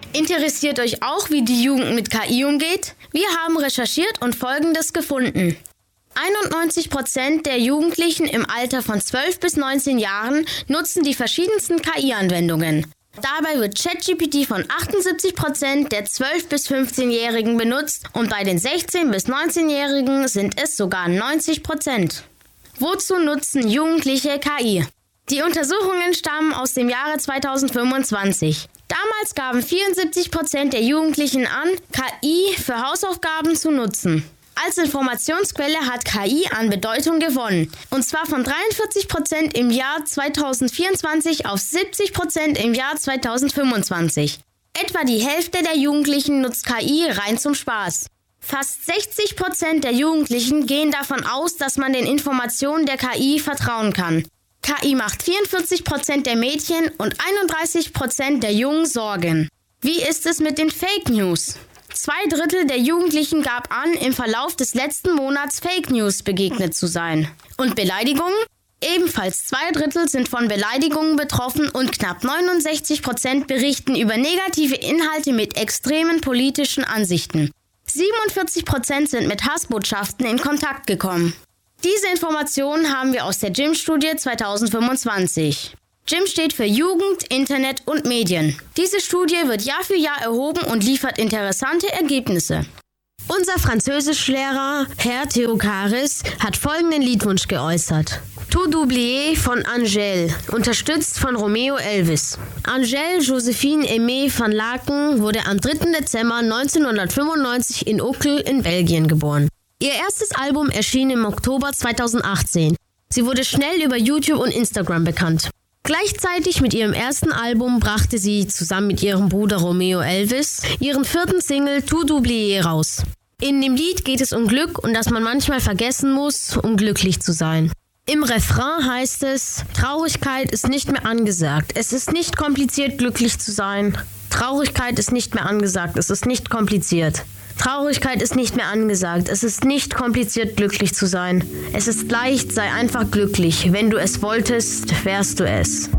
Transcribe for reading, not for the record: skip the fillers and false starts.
Interessiert euch auch, wie die Jugend mit KI umgeht? Wir haben recherchiert und Folgendes gefunden. 91% der Jugendlichen im Alter von 12 bis 19 Jahren nutzen die verschiedensten KI-Anwendungen. Dabei wird ChatGPT von 78% der 12- bis 15-Jährigen benutzt und bei den 16- bis 19-Jährigen sind es sogar 90%. Wozu nutzen Jugendliche KI? Die Untersuchungen stammen aus dem Jahre 2025. Damals gaben 74% der Jugendlichen an, KI für Hausaufgaben zu nutzen. Als Informationsquelle hat KI an Bedeutung gewonnen. Und zwar von 43% im Jahr 2024 auf 70% im Jahr 2025. Etwa die Hälfte der Jugendlichen nutzt KI rein zum Spaß. Fast 60% der Jugendlichen gehen davon aus, dass man den Informationen der KI vertrauen kann. KI macht 44% der Mädchen und 31% der Jungen Sorgen. Wie ist es mit den Fake News? 2/3 der Jugendlichen gab an, im Verlauf des letzten Monats Fake News begegnet zu sein. Und Beleidigungen? Ebenfalls 2/3 sind von Beleidigungen betroffen und knapp 69% berichten über negative Inhalte mit extremen politischen Ansichten. 47% sind mit Hassbotschaften in Kontakt gekommen. Diese Informationen haben wir aus der JIM-Studie 2025. JIM steht für Jugend, Internet und Medien. Diese Studie wird Jahr für Jahr erhoben und liefert interessante Ergebnisse. Unser Französischlehrer, Herr Theokaris, hat folgenden Liedwunsch geäußert. Tout oublié von Angèle, unterstützt von Romeo Elvis. Angèle Josephine Aimée van Laken wurde am 3. Dezember 1995 in Uccle in Belgien geboren. Ihr erstes Album erschien im Oktober 2018. Sie wurde schnell über YouTube und Instagram bekannt. Gleichzeitig mit ihrem ersten Album brachte sie zusammen mit ihrem Bruder Romeo Elvis ihren 4. Single Tout oublié raus. In dem Lied geht es um Glück und dass man manchmal vergessen muss, um glücklich zu sein. Im Refrain heißt es, Traurigkeit ist nicht mehr angesagt. Es ist nicht kompliziert, glücklich zu sein. Traurigkeit ist nicht mehr angesagt. Es ist nicht kompliziert. Traurigkeit ist nicht mehr angesagt. Es ist nicht kompliziert, glücklich zu sein. Es ist leicht, sei einfach glücklich. Wenn du es wolltest, wärst du es.